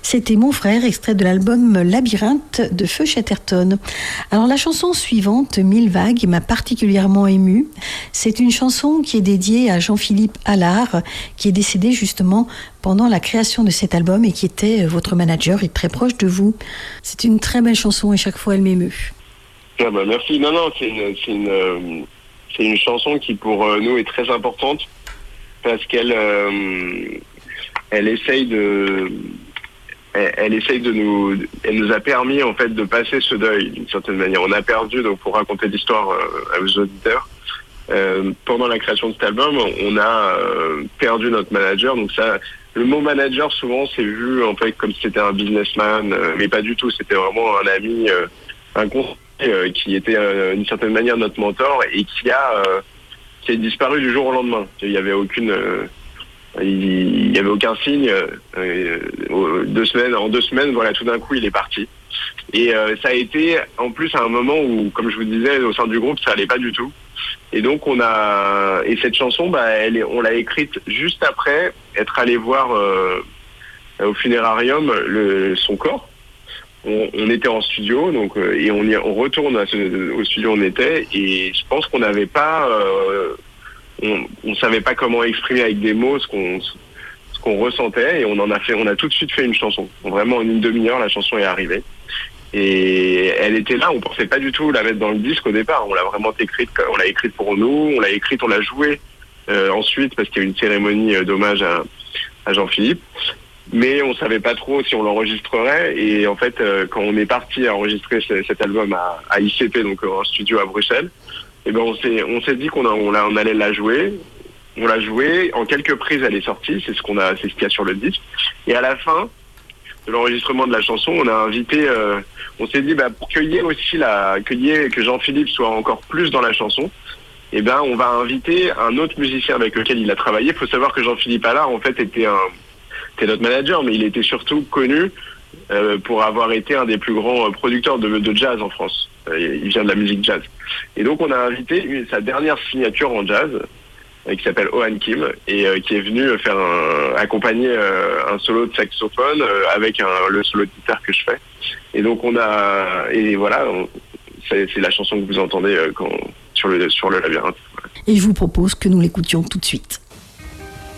C'était Mon frère, extrait de l'album Labyrinthe de Feu Chatterton. Alors la chanson suivante, Mille vagues, m'a particulièrement émue. C'est une chanson qui est dédiée à Jean-Philippe Allard, qui est décédé justement pendant la création de cet album et qui était votre manager et très proche de vous. C'est une très belle chanson et chaque fois elle m'émeut. Ah bah merci. Non, c'est une chanson qui pour nous est très importante parce qu'elle elle essaye de nous, elle nous a permis en fait de passer ce deuil d'une certaine manière. On a perdu, donc pour raconter l'histoire à vos auditeurs, pendant la création de cet album, on a perdu notre manager. Donc ça, le mot manager souvent c'est vu en fait comme si c'était un businessman, mais pas du tout. C'était vraiment un ami, un conseiller qui était d'une certaine manière notre mentor et qui a disparu du jour au lendemain. Il y avait aucun signe. En 2 semaines, voilà, tout d'un coup, il est parti. Et ça a été, en plus, à un moment où, comme je vous disais, au sein du groupe, ça allait pas du tout. Et donc, et cette chanson, on l'a écrite juste après être allé voir au funérarium son corps. On était en studio, donc et on retourne au studio où on était, et je pense qu'on n'avait pas. On savait pas comment exprimer avec des mots ce qu'on ressentait, et on a tout de suite fait une chanson. Vraiment en une demi-heure, la chanson est arrivée. Et elle était là, on pensait pas du tout la mettre dans le disque au départ. On l'a vraiment écrite, on l'a écrite pour nous, on l'a jouée ensuite parce qu'il y a eu une cérémonie d'hommage à Jean-Philippe. Mais on savait pas trop si on l'enregistrerait, et en fait, quand on est parti à enregistrer cet album à ICP, donc un studio à Bruxelles, et ben on s'est dit qu'on allait la jouer. On l'a jouée, en quelques prises elle est sortie, c'est ce qu'il y a sur le disque. Et à la fin de l'enregistrement de la chanson, on a invité, on s'est dit pour que Jean-Philippe soit encore plus dans la chanson, et ben on va inviter un autre musicien avec lequel il a travaillé. Il faut savoir que Jean-Philippe Allard en fait était notre manager, mais il était surtout connu pour avoir été un des plus grands producteurs de jazz en France. Il vient de la musique jazz. Et donc on a invité sa dernière signature en jazz, qui s'appelle Ohan Kim, et qui est venu accompagner un solo de saxophone avec le solo de guitare que je fais. Et donc c'est la chanson que vous entendez sur le labyrinthe. Et je vous propose que nous l'écoutions tout de suite.